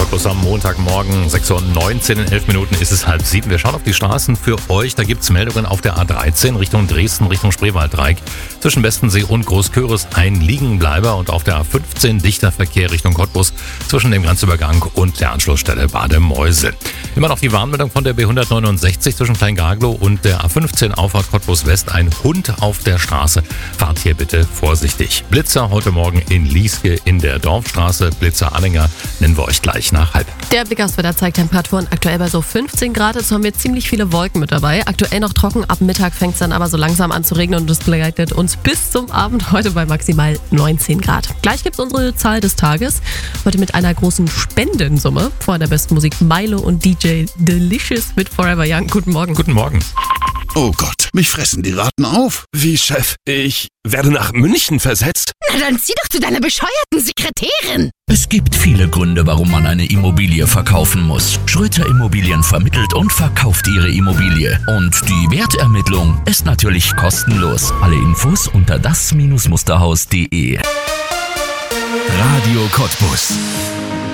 Cottbus am Montagmorgen, 6:19 Uhr, in 11 Minuten ist es 6:30. Wir schauen auf die Straßen für euch. Da gibt es Meldungen auf der A13 Richtung Dresden, Richtung Spreewalddreieck. Zwischen Bestensee und Großköris ein Liegenbleiber und auf der A15 dichter Verkehr Richtung Cottbus zwischen dem Grenzübergang und der Anschlussstelle Bade-Meusel. Immer noch die Warnmeldung von der B169 zwischen Kleingarglow und der A15 Auffahrt Cottbus West. Ein Hund auf der Straße. Fahrt hier bitte vorsichtig. Blitzer heute Morgen in Lieske in der Dorfstraße. Blitzer-Anhänger nennen wir euch gleich nach 6:30. Der Blick aufs Wetter zeigt Temperaturen aktuell bei so 15 Grad. Jetzt haben wir ziemlich viele Wolken mit dabei. Aktuell noch trocken, ab Mittag fängt es dann aber so langsam an zu regnen und es begleitet uns bis zum Abend heute bei maximal 19 Grad. Gleich gibt es unsere Zahl des Tages. Heute mit einer großen Spendensumme. Vor der besten Musik Milo und DJ Delicious mit Forever Young. Guten Morgen. Guten Morgen. Oh Gott, mich fressen die Ratten auf. Wie, Chef? Ich werde nach München versetzt? Na dann zieh doch zu deiner bescheuerten Sekretärin. Es gibt viele Gründe, warum man eine Immobilie verkaufen muss. Schröter Immobilien vermittelt und verkauft ihre Immobilie. Und die Wertermittlung ist natürlich kostenlos. Alle Infos unter das-musterhaus.de. Radio Cottbus.